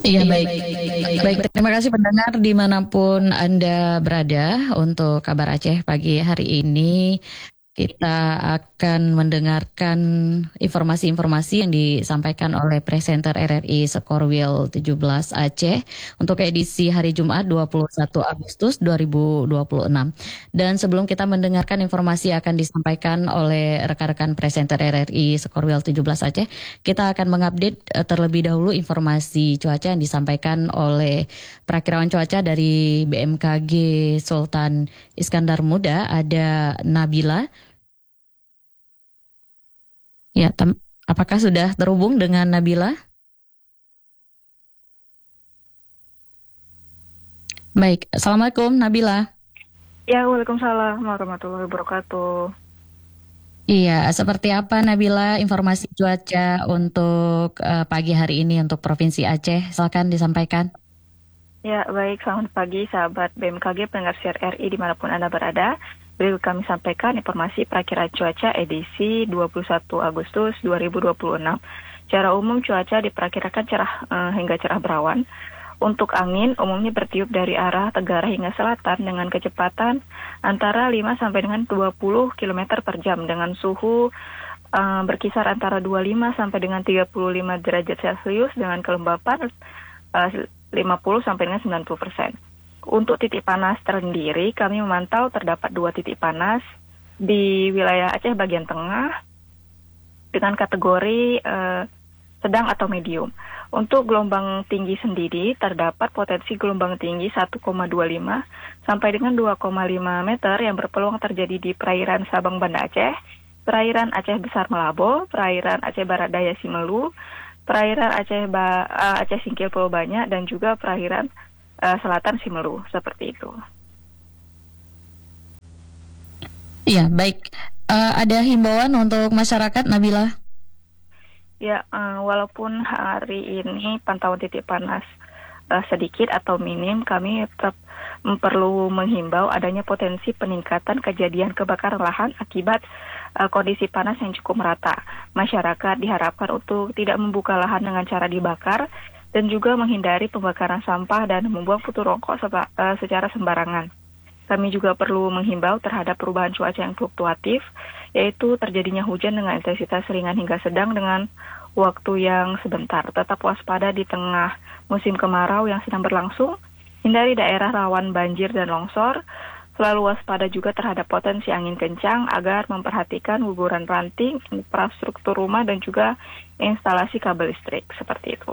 Iya, baik. Baik, terima kasih pendengar dimanapun Anda berada untuk kabar Aceh pagi hari ini. Kita akan mendengarkan informasi-informasi yang disampaikan oleh presenter RRI Sekorwil 17 Aceh untuk edisi hari Jumat 21 Agustus 2026. Dan sebelum kita mendengarkan informasi yang akan disampaikan oleh rekan-rekan presenter RRI Sekorwil 17 Aceh, kita akan mengupdate terlebih dahulu informasi cuaca yang disampaikan oleh perakiraan cuaca dari BMKG Sultan Iskandar Muda. Ada Nabila. Ya, apakah sudah terhubung dengan Nabila? Baik, Assalamualaikum Nabila. Ya, waalaikumsalam warahmatullahi wabarakatuh. Iya, seperti apa Nabila informasi cuaca untuk pagi hari ini untuk Provinsi Aceh? Silakan disampaikan. Ya, baik. Selamat pagi sahabat BMKG pendengar siar RI dimanapun Anda berada. Berikut kami sampaikan informasi perakiraan cuaca edisi 21 Agustus 2026. Secara umum cuaca diperkirakan cerah hingga cerah berawan. Untuk angin umumnya bertiup dari arah tenggara hingga selatan dengan kecepatan antara 5 sampai dengan 20 km per jam dengan suhu berkisar antara 25 sampai dengan 35 derajat Celcius dengan kelembapan 50 sampai dengan 90%. Untuk titik panas tersendiri, kami memantau terdapat 2 titik panas di wilayah Aceh bagian tengah dengan kategori sedang atau medium. Untuk gelombang tinggi sendiri, terdapat potensi gelombang tinggi 1,25 sampai dengan 2,5 meter yang berpeluang terjadi di perairan Sabang Banda Aceh, perairan Aceh Besar Melabo, perairan Aceh Barat Daya Simelu, perairan Aceh Singkil Pulau Banyak, dan juga perairan Selatan Simelu, seperti itu. Iya, baik. Ada himbauan untuk masyarakat, Nabila? Ya, walaupun hari ini pantauan titik panas sedikit atau minim, kami tetap perlu menghimbau adanya potensi peningkatan kejadian kebakaran lahan akibat kondisi panas yang cukup merata. Masyarakat diharapkan untuk tidak membuka lahan dengan cara dibakar dan juga menghindari pembakaran sampah dan membuang putu rokok secara sembarangan. Kami juga perlu menghimbau terhadap perubahan cuaca yang fluktuatif, yaitu terjadinya hujan dengan intensitas ringan hingga sedang dengan waktu yang sebentar. Tetap waspada di tengah musim kemarau yang sedang berlangsung, hindari daerah rawan banjir dan longsor, selalu waspada juga terhadap potensi angin kencang agar memperhatikan guguran ranting, infrastruktur rumah, dan juga instalasi kabel listrik, seperti itu.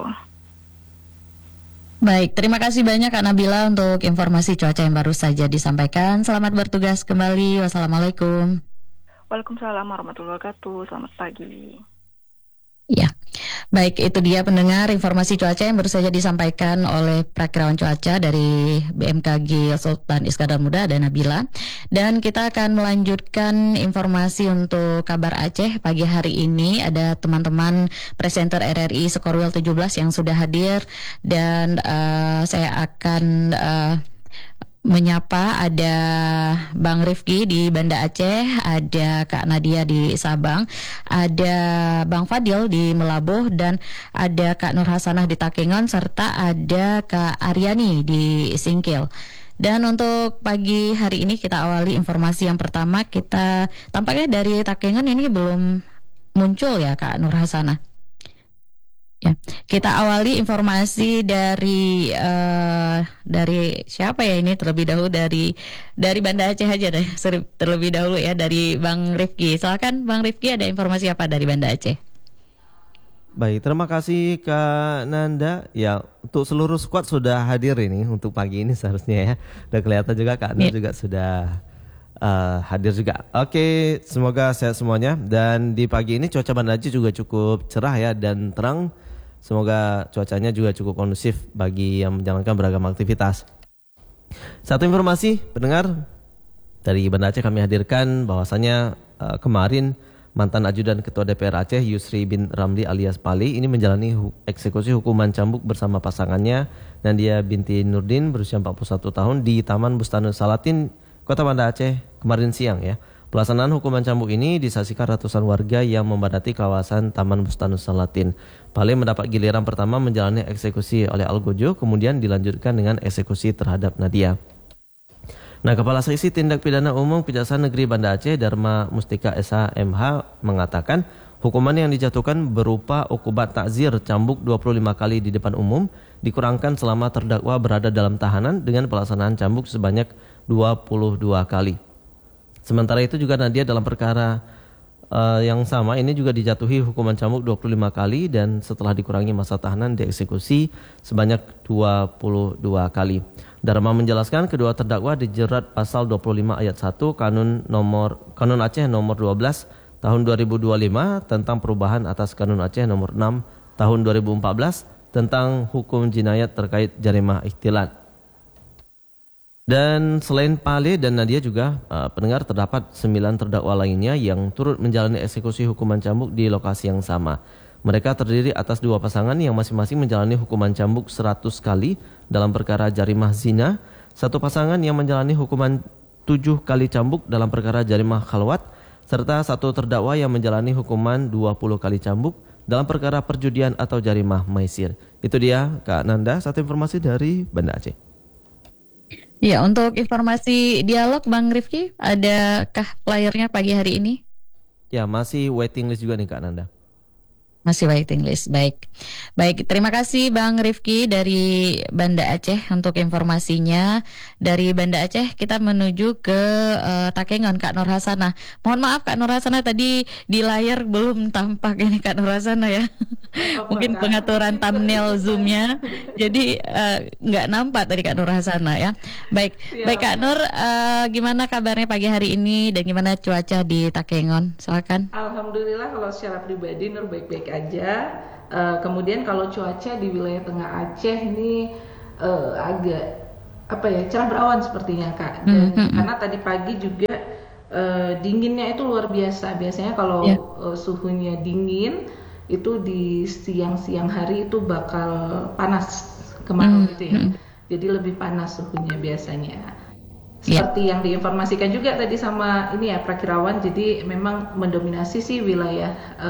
Baik, terima kasih banyak Kak Nabila untuk informasi cuaca yang baru saja disampaikan. Selamat bertugas kembali. Wassalamualaikum. Waalaikumsalam warahmatullahi wabarakatuh. Selamat pagi. Ya, baik, itu dia pendengar informasi cuaca yang baru saja disampaikan oleh perakiraan cuaca dari BMKG Sultan Iskandar Muda dan Nabila. Dan kita akan melanjutkan informasi untuk kabar Aceh pagi hari ini. Ada teman-teman presenter RRI Sekorwil 17 yang sudah hadir dan saya akan menyapa. Ada Bang Rifki di Banda Aceh, ada Kak Nadia di Sabang, ada Bang Fadil di Melabuh, dan ada Kak Nur Hasanah di Takengon, serta ada Kak Aryani di Singkil. Dan untuk pagi hari ini kita awali informasi yang pertama. Kita tampaknya dari Takengon ini belum muncul ya Kak Nur Hasanah. Ya, kita awali informasi dari siapa ya ini terlebih dahulu dari Banda Aceh aja deh terlebih dahulu ya, dari Bang Rifki. Silakan Bang Rifki, ada informasi apa dari Banda Aceh? Baik, terima kasih Kak Nanda. Ya, untuk seluruh squad sudah hadir ini untuk pagi ini seharusnya ya. Udah kelihatan juga Kak Nanda juga sudah hadir juga. Oke, semoga sehat semuanya. Dan di pagi ini cuaca Banda Aceh juga cukup cerah ya dan terang. Semoga cuacanya juga cukup kondusif bagi yang menjalankan beragam aktivitas. Satu informasi pendengar dari Banda Aceh kami hadirkan bahwasanya kemarin mantan ajudan Ketua DPR Aceh Yusri bin Ramli alias Pali ini menjalani eksekusi hukuman cambuk bersama pasangannya Nandia binti Nurdin berusia 41 tahun di Taman Bustanul Salatin, Kota Banda Aceh kemarin siang ya. Pelaksanaan hukuman cambuk ini disaksikan ratusan warga yang memadati kawasan Taman Bustanus Salatin. Pale mendapat giliran pertama menjalani eksekusi oleh Algojo, kemudian dilanjutkan dengan eksekusi terhadap Nadia. Nah, Kepala Seksi Tindak Pidana Umum Kejaksaan Negeri Banda Aceh, Dharma Mustika SH.MH, mengatakan hukuman yang dijatuhkan berupa ukubat takzir cambuk 25 kali di depan umum, dikurangkan selama terdakwa berada dalam tahanan dengan pelaksanaan cambuk sebanyak 22 kali. Sementara itu juga Nadia dalam perkara yang sama ini juga dijatuhi hukuman cambuk 25 kali dan setelah dikurangi masa tahanan dieksekusi sebanyak 22 kali. Dharma menjelaskan kedua terdakwa dijerat pasal 25 ayat 1 Kanun Aceh nomor 12 tahun 2025 tentang perubahan atas Kanun Aceh nomor 6 tahun 2014 tentang hukum jinayat terkait jarimah ikhtilat. Dan selain Pale dan Nadia juga pendengar terdapat 9 terdakwa lainnya yang turut menjalani eksekusi hukuman cambuk di lokasi yang sama. Mereka terdiri atas 2 pasangan yang masing-masing menjalani hukuman cambuk 100 kali dalam perkara jarimah zina, 1 pasangan yang menjalani hukuman 7 kali cambuk dalam perkara jarimah khalwat, serta 1 terdakwa yang menjalani hukuman 20 kali cambuk dalam perkara perjudian atau jarimah maisir. Itu dia Kak Nanda, satu informasi dari Banda Aceh. Ya, untuk informasi dialog Bang Rifki, adakah layarnya pagi hari ini? Ya, masih waiting list juga nih Kak Nanda. Masih waiting list, baik. Baik, terima kasih Bang Rifki dari Banda Aceh untuk informasinya. Dari Banda Aceh kita menuju ke Takengon, Kak Nur Hasanah. Mohon maaf Kak Nur Hasanah, tadi di layar belum tampak ini Kak Nur Hasanah ya. Mungkin pengaturan thumbnail Zoom-nya, jadi nggak nampak tadi Kak Nur Hasanah ya. Baik, baik Kak Nur, gimana kabarnya pagi hari ini dan gimana cuaca di Takengon? Silakan. Alhamdulillah kalau secara pribadi Nur baik-baik aja. Kemudian kalau cuaca di wilayah Tengah Aceh ini agak cerah berawan sepertinya Kak. Dan karena tadi pagi juga dinginnya itu luar biasa. Biasanya kalau suhunya dingin itu di siang-siang hari itu bakal panas kemarau gitu ya. Jadi lebih panas suhunya biasanya. Seperti yang diinformasikan juga tadi sama ini ya Prakirawan, jadi memang mendominasi sih wilayah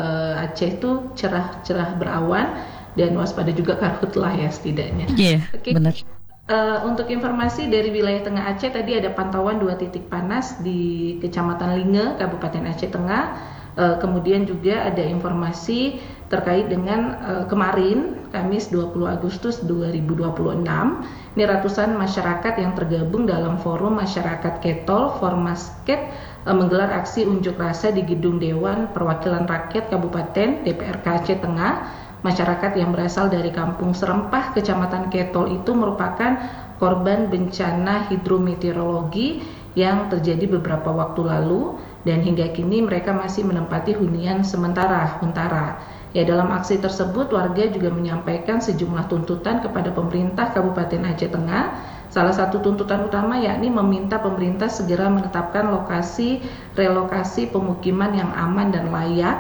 Aceh itu cerah berawan dan waspada juga karhutlah ya setidaknya. Benar. Untuk informasi dari wilayah Tengah Aceh tadi ada pantauan 2 titik panas di Kecamatan Linge, Kabupaten Aceh Tengah. Kemudian juga ada informasi terkait dengan kemarin Kamis 20 Agustus 2026 ini ratusan masyarakat yang tergabung dalam forum masyarakat Ketol Formasket menggelar aksi unjuk rasa di Gedung Dewan Perwakilan Rakyat Kabupaten DPRK Aceh Tengah. Masyarakat yang berasal dari Kampung Serempah Kecamatan Ketol itu merupakan korban bencana hidrometeorologi yang terjadi beberapa waktu lalu dan hingga kini mereka masih menempati hunian sementara Huntara. Ya, dalam aksi tersebut warga juga menyampaikan sejumlah tuntutan kepada pemerintah Kabupaten Aceh Tengah. Salah satu tuntutan utama yakni meminta pemerintah segera menetapkan lokasi relokasi pemukiman yang aman dan layak.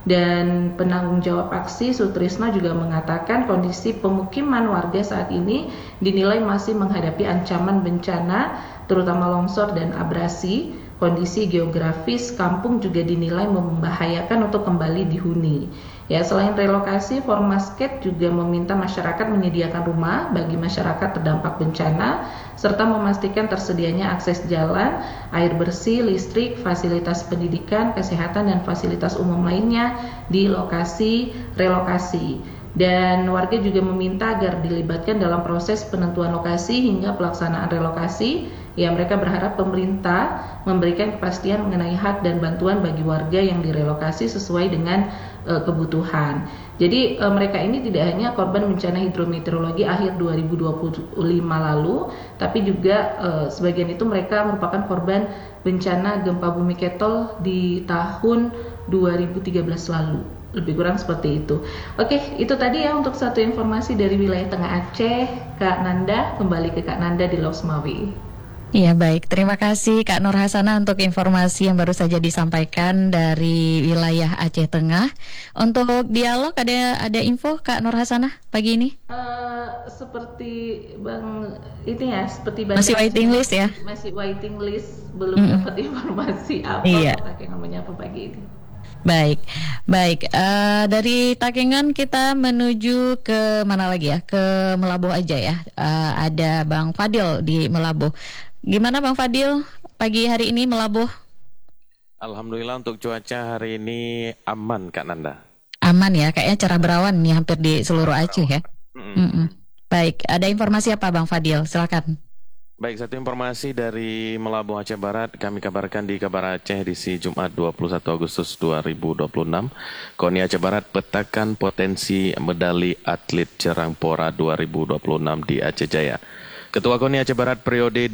Dan penanggung jawab aksi Sutrisno juga mengatakan kondisi pemukiman warga saat ini dinilai masih menghadapi ancaman bencana terutama longsor dan abrasi. Kondisi geografis kampung juga dinilai membahayakan untuk kembali dihuni. Ya, selain relokasi, Formasket juga meminta masyarakat menyediakan rumah bagi masyarakat terdampak bencana serta memastikan tersedianya akses jalan, air bersih, listrik, fasilitas pendidikan, kesehatan dan fasilitas umum lainnya di lokasi relokasi. Dan warga juga meminta agar dilibatkan dalam proses penentuan lokasi hingga pelaksanaan relokasi. Ya, mereka berharap pemerintah memberikan kepastian mengenai hak dan bantuan bagi warga yang direlokasi sesuai dengan kebutuhan. Jadi mereka ini tidak hanya korban bencana hidrometeorologi akhir 2025 lalu, tapi juga sebagian itu mereka merupakan korban bencana gempa bumi Ketol di tahun 2013 lalu. Lebih kurang seperti itu. Oke, itu tadi ya untuk satu informasi dari wilayah Tengah Aceh. Kak Nanda, kembali ke Kak Nanda di Losmawi. Iya baik, terima kasih Kak Nur Hasana untuk informasi yang baru saja disampaikan dari wilayah Aceh Tengah. Untuk dialog ada info Kak Nur Hasana pagi ini? Seperti seperti masih waiting list ya? Masih waiting list, belum dapat informasi apa yang menyapa pagi ini. Baik. Dari Takengon kita menuju ke mana lagi ya? Ke Melabuh aja ya. Ada Bang Fadil di Melabuh. Gimana Bang Fadil pagi hari ini Melabuh? Alhamdulillah untuk cuaca hari ini aman Kak Nanda. Aman ya, kayaknya cerah berawan nih hampir di seluruh Aceh ya. Baik, ada informasi apa Bang Fadil? Silakan. Baik, satu informasi dari Melabuh Aceh Barat, kami kabarkan di Kabar Aceh edisi Jumat 21 Agustus 2026. KONI Aceh Barat petakan potensi medali atlet Cerangpora 2026 di Aceh Jaya. Ketua KONI Aceh Barat periode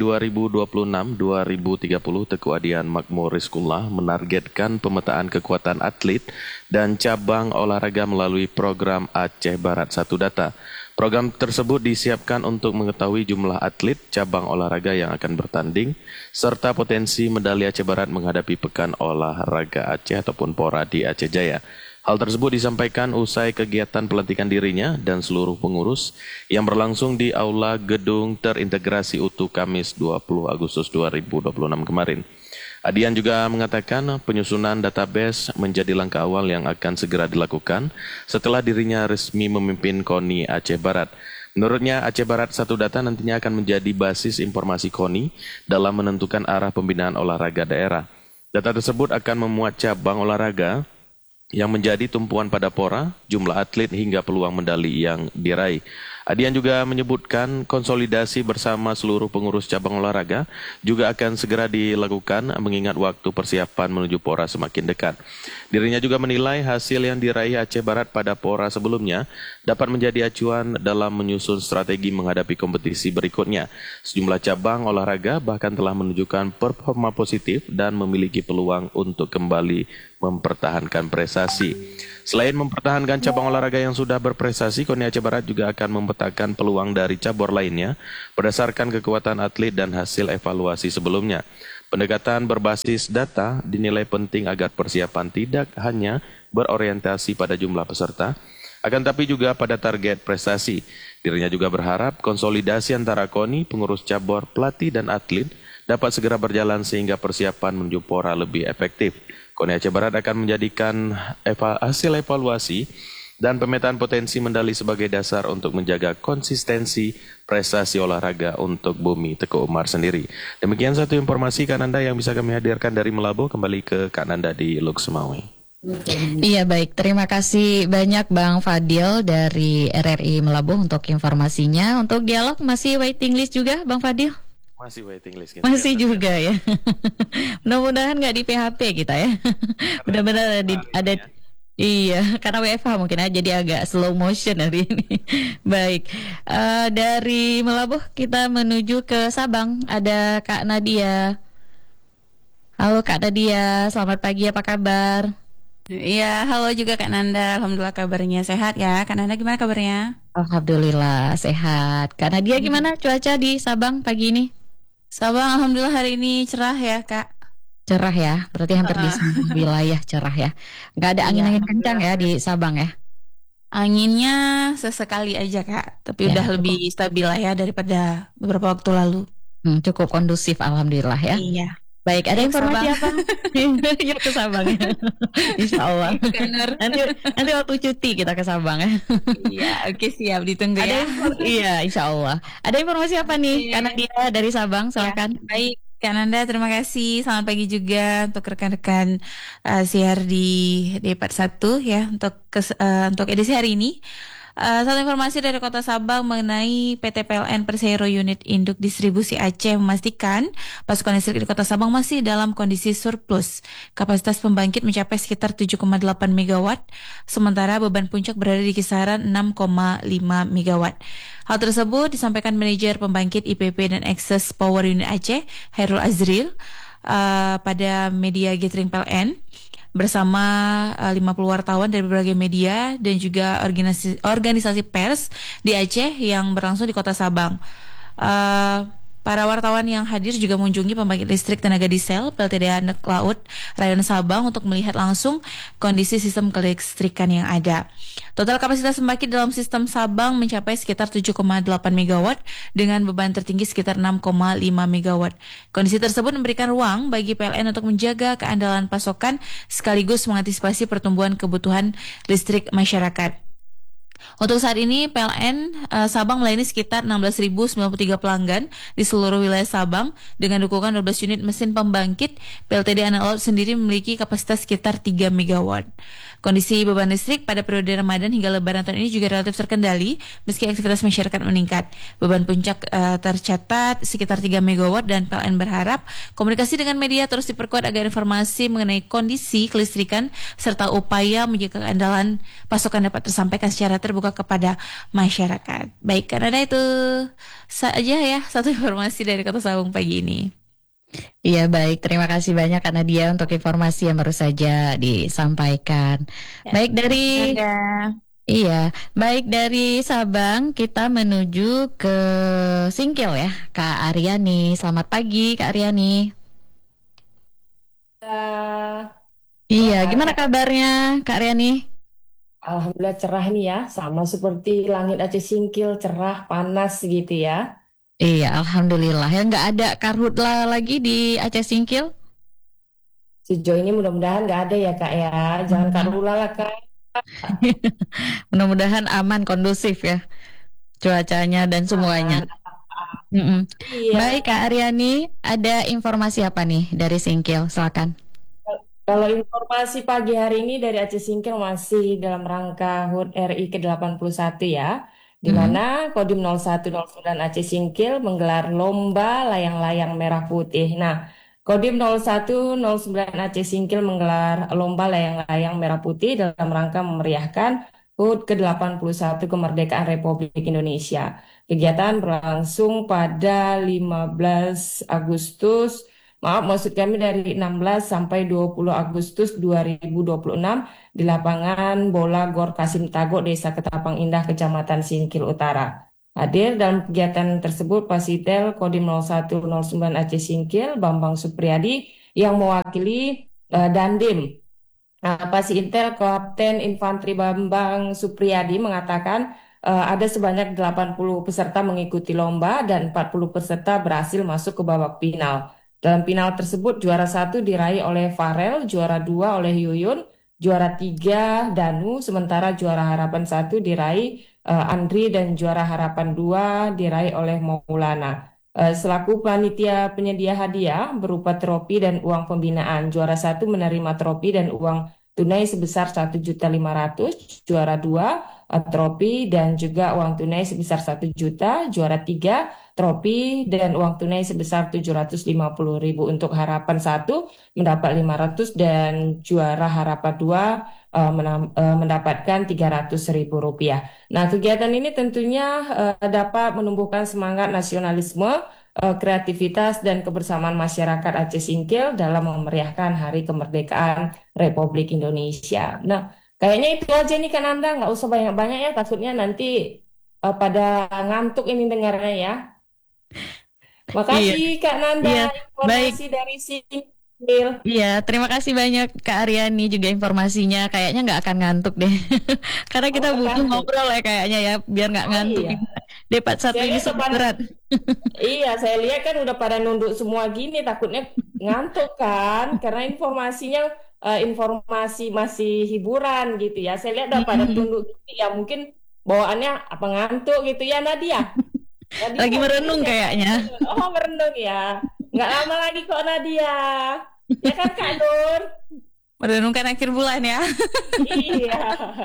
2026-2030 Teguh Adian Makmur Rizkullah menargetkan pemetaan kekuatan atlet dan cabang olahraga melalui program Aceh Barat Satu Data. Program tersebut disiapkan untuk mengetahui jumlah atlet cabang olahraga yang akan bertanding, serta potensi medali Aceh Barat menghadapi Pekan Olahraga Aceh ataupun PORA di Aceh Jaya. Hal tersebut disampaikan usai kegiatan pelantikan dirinya dan seluruh pengurus yang berlangsung di Aula Gedung Terintegrasi Utuh Kamis 20 Agustus 2026 kemarin. Adian juga mengatakan penyusunan database menjadi langkah awal yang akan segera dilakukan setelah dirinya resmi memimpin KONI Aceh Barat. Menurutnya, Aceh Barat Satu Data nantinya akan menjadi basis informasi KONI dalam menentukan arah pembinaan olahraga daerah. Data tersebut akan memuat cabang olahraga yang menjadi tumpuan pada PORA, jumlah atlet hingga peluang medali yang diraih. Adian juga menyebutkan konsolidasi bersama seluruh pengurus cabang olahraga juga akan segera dilakukan mengingat waktu persiapan menuju PORA semakin dekat. Dirinya juga menilai hasil yang diraih Aceh Barat pada PORA sebelumnya dapat menjadi acuan dalam menyusun strategi menghadapi kompetisi berikutnya. Sejumlah cabang olahraga bahkan telah menunjukkan performa positif dan memiliki peluang untuk kembali mempertahankan prestasi. Selain mempertahankan cabang olahraga yang sudah berprestasi, KONI Aceh Barat juga akan memetakan peluang dari cabur lainnya berdasarkan kekuatan atlet dan hasil evaluasi sebelumnya. Pendekatan berbasis data dinilai penting agar persiapan tidak hanya berorientasi pada jumlah peserta, akan tapi juga pada target prestasi. Dirinya juga berharap konsolidasi antara KONI, pengurus cabur, pelatih, dan atlet dapat segera berjalan sehingga persiapan menuju PORA lebih efektif. KONI Aceh Barat akan menjadikan hasil evaluasi dan pemetaan potensi medali sebagai dasar untuk menjaga konsistensi prestasi olahraga untuk Bumi Teguh Umar sendiri. Demikian satu informasi Kak Nanda yang bisa kami hadirkan dari Melabuh. Kembali ke Kak Nanda di Luxemawi. Iya baik, terima kasih banyak Bang Fadil dari RRI Melabuh untuk informasinya. Untuk dialog masih waiting list juga Bang Fadil? Masih waiting list kita. Masih juga ya. Mudah-mudahan nggak di PHP kita ya. Benar-benar ada. Iya, karena WFH mungkin aja jadi agak slow motion hari ini. Baik, dari Melabuh kita menuju ke Sabang. Ada Kak Nadia. Halo Kak Nadia, selamat pagi, apa kabar? Iya, halo juga Kak Nanda. Alhamdulillah kabarnya sehat ya. Kak Nanda gimana kabarnya? Alhamdulillah sehat. Kak Nadia gimana cuaca di Sabang pagi ini? Sabang alhamdulillah hari ini cerah ya Kak. Cerah ya, berarti hampir di semua wilayah cerah ya. Nggak ada angin-angin kencang ya di Sabang ya? Anginnya sesekali aja Kak, tapi Ya, udah lebih stabil lah ya daripada beberapa waktu lalu. Cukup kondusif alhamdulillah ya. Iya. Baik, ada Yuk, informasi Sabang. apa? Yuk ke Sabang ya. Insya Allah. Nanti waktu cuti kita ke Sabang ya. Iya, oke siap ditunggu Ada ya. iya, Insya Allah. Ada informasi apa nih? Iya. Karena dia dari Sabang, silakan. Baik, Kak Nanda, terima kasih. Selamat pagi juga untuk rekan-rekan siar di D41 ya untuk edisi hari ini. Satu informasi dari Kota Sabang mengenai PT PLN Persero Unit Induk Distribusi Aceh memastikan pasukan listrik di Kota Sabang masih dalam kondisi surplus. Kapasitas pembangkit mencapai sekitar 7,8 megawatt, sementara beban puncak berada di kisaran 6,5 megawatt. Hal tersebut disampaikan manajer pembangkit IPP dan Access Power Unit Aceh, Hairul Azril, pada media gathering PLN bersama 50 wartawan dari berbagai media dan juga organisasi pers di Aceh yang berlangsung di Kota Sabang. Para wartawan yang hadir juga mengunjungi pembangkit listrik tenaga diesel PLTDA Anak Laut Rayon Sabang untuk melihat langsung kondisi sistem kelistrikan yang ada. Total kapasitas pembangkit dalam sistem Sabang mencapai sekitar 7,8 MW dengan beban tertinggi sekitar 6,5 MW. Kondisi tersebut memberikan ruang bagi PLN untuk menjaga keandalan pasokan sekaligus mengantisipasi pertumbuhan kebutuhan listrik masyarakat. Untuk saat ini PLN Sabang melayani sekitar 16.093 pelanggan di seluruh wilayah Sabang dengan dukungan 12 unit mesin pembangkit. PLTDA Anak Laut sendiri memiliki kapasitas sekitar 3 MW. Kondisi beban listrik pada periode Ramadan hingga Lebaran tahun ini juga relatif terkendali meski aktivitas masyarakat meningkat. Beban puncak tercatat sekitar 3 MW dan PLN berharap komunikasi dengan media terus diperkuat agar informasi mengenai kondisi kelistrikan serta upaya menjaga keandalan pasokan dapat tersampaikan secara terbuka kepada masyarakat. Baik, karena itu saja ya satu informasi dari Kota Sabang pagi ini. Iya baik, terima kasih banyak Kak Nadia untuk informasi yang baru saja disampaikan. Ya, Baik dari baik dari Sabang kita menuju ke Singkil ya, Kak Aryani. Selamat pagi Kak Aryani. Iya, gimana kabarnya Kak Aryani? Alhamdulillah cerah nih ya, sama seperti langit Aceh Singkil, cerah, panas gitu ya. Iya, alhamdulillah. Ya nggak ada karhutla lagi di Aceh Singkil? Sejauh ini mudah-mudahan nggak ada ya Kak ya, jangan karhula lah Kak. Mudah-mudahan aman, kondusif ya cuacanya dan semuanya. Mm-mm. Iya, Baik Kak Aryani, ada informasi apa nih dari Singkil? Silakan. kalau informasi pagi hari ini dari Aceh Singkil masih dalam rangka HUT RI ke-81 ya, di mana Kodim 0109 Aceh Singkil menggelar lomba layang-layang merah putih. Nah, Kodim 0109 Aceh Singkil menggelar lomba layang-layang merah putih dalam rangka memeriahkan HUT ke-81 kemerdekaan Republik Indonesia. Kegiatan berlangsung pada 15 Agustus, maksud kami dari 16 sampai 20 Agustus 2026 di lapangan bola Gor Kasim Tago, Desa Ketapang Indah, Kecamatan Singkil Utara. Hadir dalam kegiatan tersebut Pasitel Kodim 0109 Aceh Singkil, Bambang Supriyadi yang mewakili Dandim. Pasitel Kapten Infanteri Bambang Supriyadi mengatakan ada sebanyak 80 peserta mengikuti lomba dan 40 peserta berhasil masuk ke babak final. Dalam final tersebut juara 1 diraih oleh Farel, juara 2 oleh Yuyun, juara 3 Danu, sementara juara harapan 1 diraih Andri dan juara harapan 2 diraih oleh Maulana. Selaku panitia penyedia hadiah berupa trofi dan uang pembinaan, juara 1 menerima trofi dan uang tunai sebesar 1.500.000, juara 2 trofi dan juga uang tunai sebesar 1 juta, juara 3 trofi dan uang tunai sebesar 750.000. Untuk harapan 1 mendapat 500 dan juara harapan 2 mendapatkan 300.000 rupiah. Nah, kegiatan ini tentunya dapat menumbuhkan semangat nasionalisme, kreativitas dan kebersamaan masyarakat Aceh Singkil dalam memeriahkan Hari Kemerdekaan Republik Indonesia. Nah, kayaknya itu aja nih kan Anda, nggak usah banyak-banyak ya, takutnya nanti pada ngantuk ini dengarnya ya. Makasih Kak Nanda, baik. informasi dari Singkil. Iya, terima kasih banyak Kak Aryani juga informasinya. Kayaknya nggak akan ngantuk deh, karena kita butuh ngobrol ya kayaknya ya, biar nggak ngantuk. Iya. Debat satu Saya ini lihat sangat berat. Iya, saya lihat kan udah pada nunduk semua gini, takutnya ngantuk kan, karena informasinya informasi masih hiburan gitu ya. Saya lihat udah pada tunduk gini, ya mungkin bawaannya apa ngantuk gitu ya Nadia. Nadia Lagi merenung kayaknya. Oh, merenung ya. Nggak lama lagi kok Nadia. Ya kan Kak Nur? Merenungkan akhir bulan ya. Iya.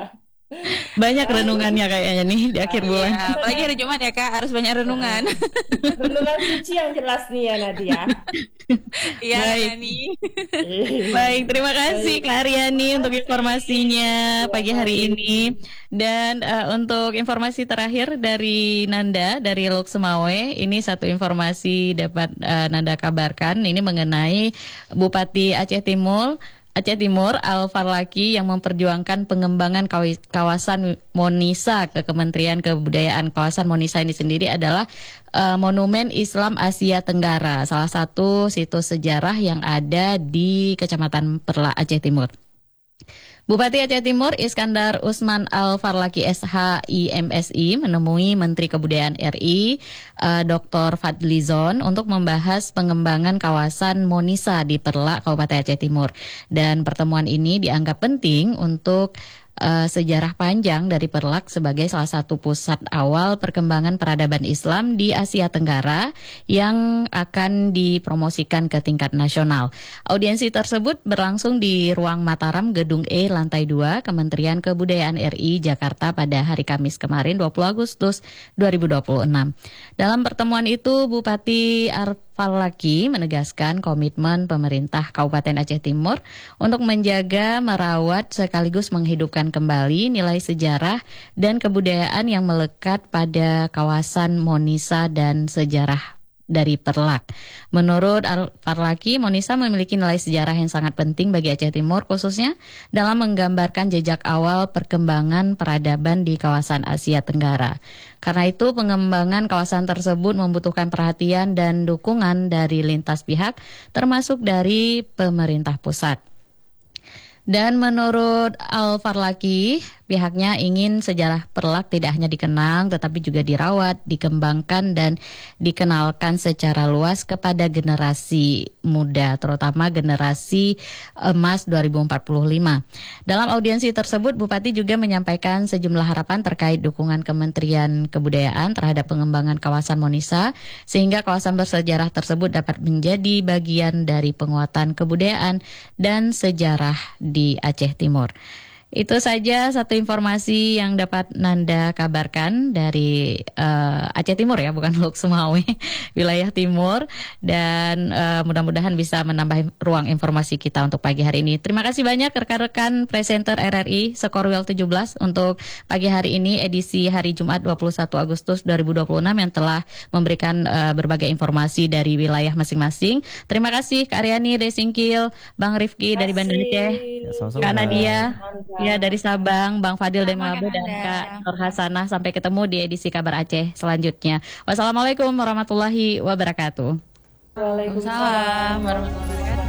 Banyak renungannya kayaknya nih di akhir bulan. Ya, apalagi hari Jumat ya Kak, harus banyak renungan. Renungan suci yang jelas nih ya Nadia. Iya Baik. nih. Baik, terima kasih Kak Aryani untuk informasinya pagi hari ini. Dan untuk informasi terakhir dari Nanda dari Lok Semawe, ini satu informasi dapat Nanda kabarkan. Ini mengenai Bupati Aceh Timur Aceh Timur Al-Farlaki yang memperjuangkan pengembangan kawasan Monisa ke Kementerian Kebudayaan. Kawasan Monisa ini sendiri adalah Monumen Islam Asia Tenggara, salah satu situs sejarah yang ada di Kecamatan Perla, Aceh Timur. Bupati Aceh Timur Iskandar Usman Al-Farlaki SHI MSI menemui Menteri Kebudayaan RI Dr. Fadlizon untuk membahas pengembangan kawasan Monisa di Perla, Kabupaten Aceh Timur. Dan pertemuan ini dianggap penting untuk sejarah panjang dari Perlak sebagai salah satu pusat awal perkembangan peradaban Islam di Asia Tenggara yang akan dipromosikan ke tingkat nasional. Audiensi tersebut berlangsung di Ruang Mataram Gedung E Lantai 2 Kementerian Kebudayaan RI Jakarta pada hari Kamis kemarin 20 Agustus 2026. Dalam pertemuan itu Bupati Al-Farlaki menegaskan komitmen pemerintah Kabupaten Aceh Timur untuk menjaga, merawat sekaligus menghidupkan kembali nilai sejarah dan kebudayaan yang melekat pada kawasan Monisa dan sejarah dari Perlak. Menurut Al-Farlaki, Monisa memiliki nilai sejarah yang sangat penting bagi Aceh Timur, khususnya dalam menggambarkan jejak awal perkembangan peradaban di kawasan Asia Tenggara. Karena itu, pengembangan kawasan tersebut membutuhkan perhatian dan dukungan dari lintas pihak, termasuk dari pemerintah pusat. Dan menurut Al-Farlaki, pihaknya ingin sejarah Perlak tidak hanya dikenang tetapi juga dirawat, dikembangkan dan dikenalkan secara luas kepada generasi muda, terutama generasi emas 2045. Dalam audiensi tersebut, Bupati juga menyampaikan sejumlah harapan terkait dukungan Kementerian Kebudayaan terhadap pengembangan kawasan Monisa, sehingga kawasan bersejarah tersebut dapat menjadi bagian dari penguatan kebudayaan dan sejarah di Aceh Timur. Itu saja satu informasi yang dapat Nanda kabarkan dari Aceh Timur ya, bukan Luk Sumawe, wilayah timur. Dan mudah-mudahan bisa menambah ruang informasi kita untuk pagi hari ini. Terima kasih banyak rekan-rekan presenter RRI Skorwil 17 untuk pagi hari ini edisi hari Jumat 21 Agustus 2026 yang telah memberikan berbagai informasi dari wilayah masing-masing. Terima kasih Kak Aryani dari Singkil, Bang Rifki dari Banda Aceh, Kak Nadia ya dari Sabang, Bang Fadil dari Mabu, dan Kak Nur Hasanah. Sampai ketemu di edisi Kabar Aceh selanjutnya. Wassalamualaikum warahmatullahi wabarakatuh. Waalaikumsalam Waalaikumsalam warahmatullahi wabarakatuh.